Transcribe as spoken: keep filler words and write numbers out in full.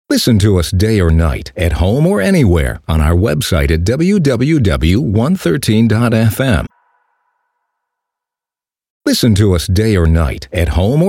Listen to us day or night, at home or anywhere, on our website at w w w dot one thirteen dot f m. Listen to us day or night, at home or